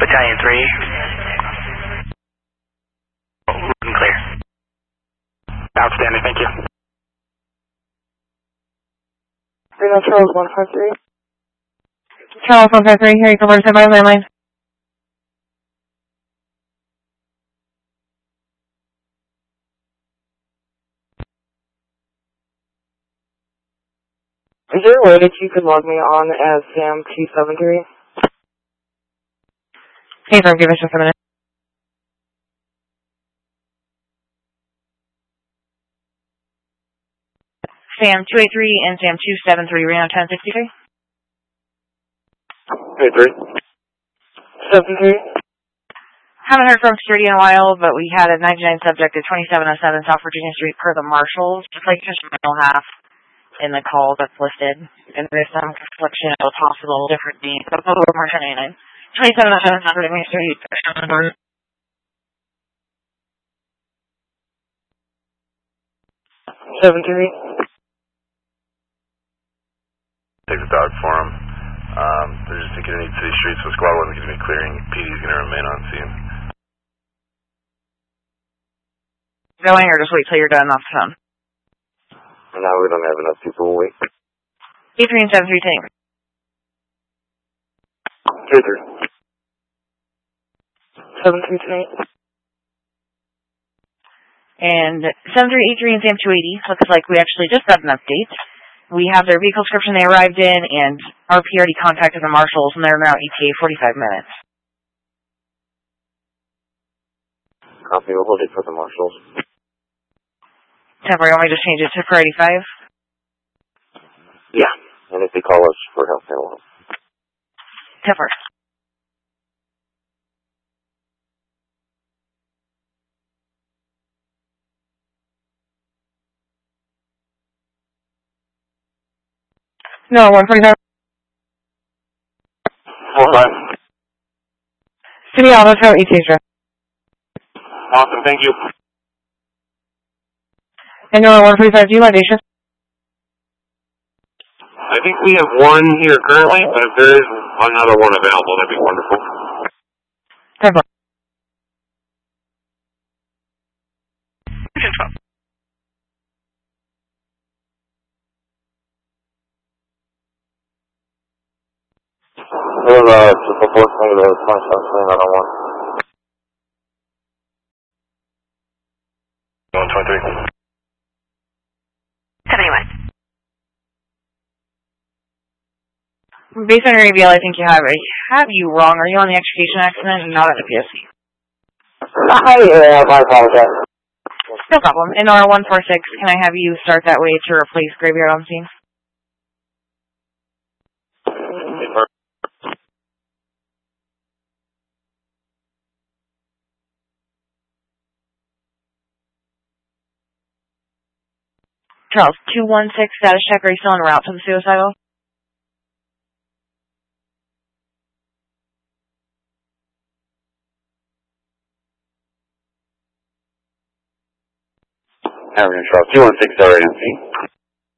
Battalion 3. Loud and clear. Outstanding, thank you. Reno Charles 153. Charles 153, here you go, send by landline. Is there a way that you could log me on as Sam 273? Hey, sir, give us just a minute. Sam 283 and Sam 273, Reno 1063. 283. 73. Haven't heard from security in a while, but we had a 99 subject at 2707 South Virginia Street per the marshals. Just like just middle half in the call that's listed. And there's some confliction of possible different names. So over March 99. 2707 South Virginia Street. 73. Take the dog for him. They're just thinking they need city streets, so squad wasn't going to be clearing. PD's going to remain on scene. Going or just wait till you're done off the phone? No, we don't have enough people. We'll wait. 83 and 73 team. 23. 73 tonight. And 7383 and Sam 280. Looks like we actually just got an update. We have their vehicle description they arrived in, and RP already contacted the marshals, and they're now ETA 45 minutes. Copy, we'll hold it for the marshals. Temporary, want me to just change it to for 85? Yeah, and if they call us for help, they will. Temporary. No, 145. Hold on. City Auto Tow, ETA. Awesome, thank you. And no, 145, do you want day shift? I think we have one here currently, but if there is another one available, that'd be wonderful. Temporary. Well, just before saying the 27 I don't want. 123. 71. Based on your ABL, I think you have you wrong. Are you on the extrication accident and not at the PSC? Yeah, my apologies. No problem. In R146, can I have you start that way to replace Graveyard on scene? Charles, 216 status check. Are you still en route to the suicidal? Avenue Charles, 216 already on scene.